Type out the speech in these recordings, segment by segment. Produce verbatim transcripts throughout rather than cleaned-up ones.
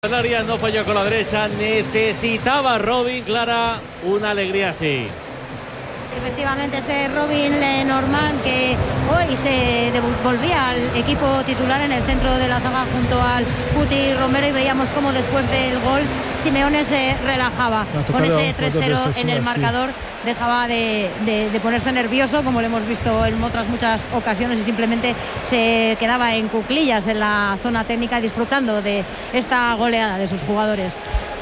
El área no falló con la derecha, necesitaba Robin, Clara, una alegría así. Efectivamente, ese Robin Lenormand que hoy se volvía al equipo titular en el centro de la zaga junto al Cuti Romero, y veíamos cómo después del gol Simeone se relajaba con ese tres cero en el marcador. Dejaba de, de, de ponerse nervioso, como lo hemos visto en otras muchas ocasiones, y simplemente se quedaba en cuclillas en la zona técnica disfrutando de esta goleada de sus jugadores.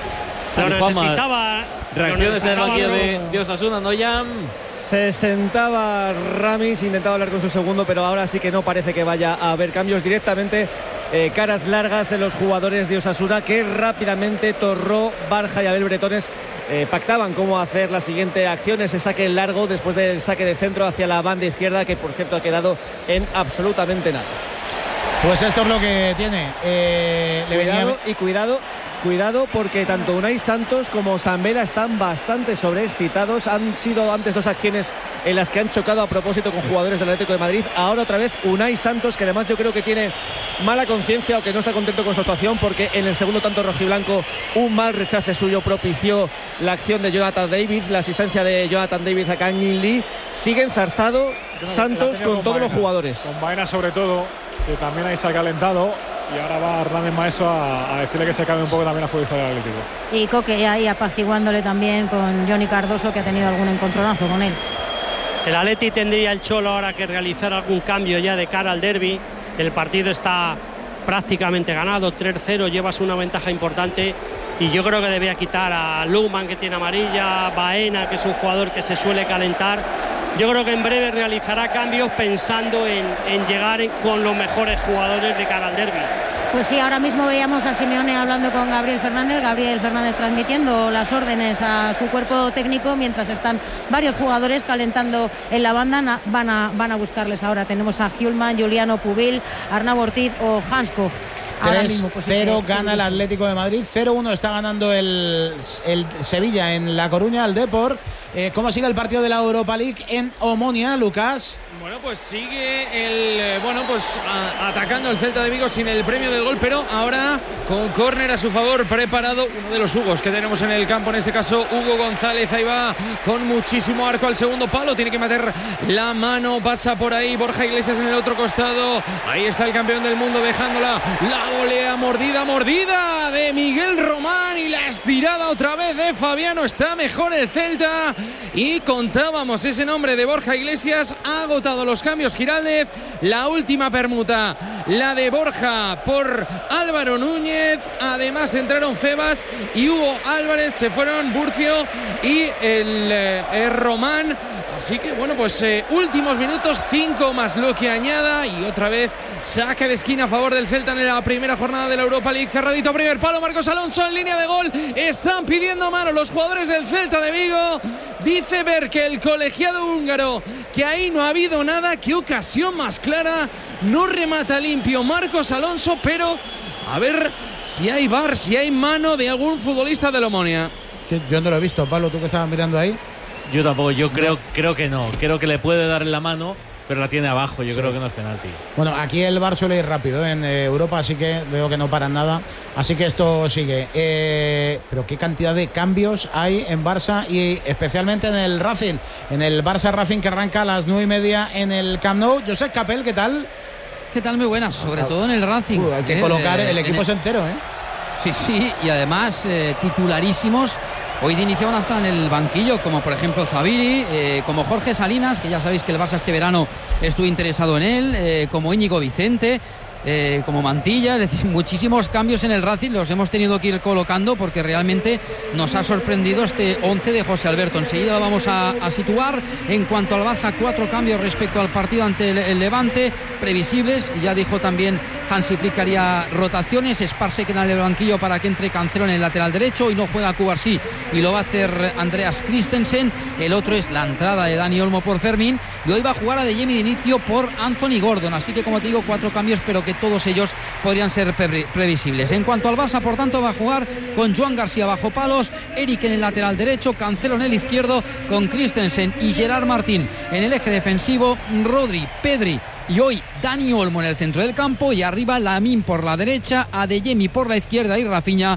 Lo necesitaba. Reacciones en el banquillo de, de Osasuna, ¿no, Jan? Se sentaba Ramis, intentaba hablar con su segundo, pero ahora sí que no parece que vaya a haber cambios directamente. Eh, caras largas en los jugadores de Osasuna, que rápidamente Torró, Barja y Abel Bretones eh, pactaban cómo hacer la siguiente acción, ese saque largo después del saque de centro hacia la banda izquierda, que por cierto ha quedado en absolutamente nada. Pues esto es lo que tiene. Eh, le cuidado venía... y cuidado. Cuidado, porque tanto Unai Santos como Sambela están bastante sobreexcitados. Han sido antes dos acciones en las que han chocado a propósito con jugadores del Atlético de Madrid. Ahora otra vez Unai Santos, que además yo creo que tiene mala conciencia o que no está contento con su actuación, porque en el segundo tanto rojiblanco un mal rechace suyo propició la acción de Jonathan David, la asistencia de Jonathan David a Kang In Lee. Sigue enzarzado Santos con, con todos Baena, los jugadores. Con Baena sobre todo, que también ahí se ha calentado. Y ahora va Hernández Maeso a, a decirle que se calme un poco también a futbolista del Atlético. Y Coque ahí apaciguándole también con Johnny Cardoso, que ha tenido algún encontronazo con él. El Atleti tendría el Cholo ahora que realizar algún cambio ya de cara al derbi. El partido está prácticamente ganado, tres cero, llevas una ventaja importante. Y yo creo que debía quitar a Luhmann, que tiene amarilla, Baena, que es un jugador que se suele calentar. Yo creo que en breve realizará cambios pensando en, en llegar en, con los mejores jugadores de cara al derbi. Pues sí, ahora mismo veíamos a Simeone hablando con Gabriel Fernández, Gabriel Fernández transmitiendo las órdenes a su cuerpo técnico, mientras están varios jugadores calentando en la banda. Van a, van a buscarles ahora. Tenemos a Hjulman, Juliano Pubil, Arnau Ortiz o Hansko. tres cero pues, gana el Atlético de Madrid, cero uno está ganando el, el Sevilla en La Coruña, al Depor. Eh, ¿Cómo sigue el partido de la Europa League en Omonia, Lucas? Bueno, pues sigue el eh, bueno pues a, atacando el Celta de Vigo sin el premio del gol, pero ahora con córner a su favor preparado uno de los Hugos que tenemos en el campo, en este caso Hugo González. Ahí va con muchísimo arco al segundo palo, tiene que meter la mano, pasa por ahí Borja Iglesias en el otro costado. Ahí está el campeón del mundo dejándola, la volea mordida, mordida de Miguel Román, y la estirada otra vez de Fabiano. Está mejor el Celta, y contábamos ese nombre de Borja Iglesias. Ha agotado los cambios Giraldez, la última permuta, la de Borja por Álvaro Núñez. Además entraron Febas y Hugo Álvarez, se fueron Burcio y el eh, Román. Así que bueno, pues eh, últimos minutos, cinco más lo que añada, y otra vez saque de esquina a favor del Celta en la primera jornada de la Europa League. Cerradito primer palo, Marcos Alonso en línea de gol. Están pidiendo mano los jugadores del Celta de Vigo. Dice Berke, el colegiado húngaro, que ahí no ha habido nada. Qué ocasión más clara, no remata limpio Marcos Alonso, pero a ver si hay V A R, si hay mano de algún futbolista del Omonia. Yo no lo he visto, Pablo, tú que estabas mirando ahí. Yo tampoco, yo creo, no. creo que no, creo que le puede dar en la mano, pero la tiene abajo. Yo sí. creo que no es penalti. Bueno, aquí el V A R suele ir rápido ¿eh? en eh, Europa, así que veo que no paran nada. Así que esto sigue. Eh, pero qué cantidad de cambios hay en Barça, y especialmente en el Racing. En el Barça Racing, que arranca a las nueve y media en el Camp Nou. Josep Capel, ¿qué tal? ¿Qué tal? Muy buenas, sobre ah, todo en el Racing. Uh, hay que eh, colocar el equipo el... entero, ¿eh? Sí, sí, y además eh, titularísimos. Hoy de inicio van a estar en el banquillo, como por ejemplo Zaviri, eh, como Jorge Salinas, que ya sabéis que el Barça este verano estuvo interesado en él, eh, como Íñigo Vicente, eh, como Mantilla. Es decir, muchísimos cambios en el Racing, los hemos tenido que ir colocando porque realmente nos ha sorprendido este once de José Alberto. Enseguida lo vamos a, a situar. En cuanto al Barça, cuatro cambios respecto al partido ante el, el Levante, previsibles. Ya dijo también Hansi Flick que haría rotaciones. Esparce queda en el banquillo para que entre Cancelo en el lateral derecho. Y no juega Cubarsí y lo va a hacer Andreas Christensen. El otro es la entrada de Dani Olmo por Fermín, y hoy va a jugar a De Jemi de inicio por Anthony Gordon. Así que, como te digo, cuatro cambios, pero que todos ellos podrían ser pre previsibles. En cuanto al Barça, por tanto, va a jugar con Joan García bajo palos, Eric en el lateral derecho, Cancelo en el izquierdo, con Christensen y Gerard Martín en el eje defensivo, Rodri, Pedri y hoy Dani Olmo en el centro del campo, y arriba Lamine por la derecha, Adeyemi por la izquierda y Rafinha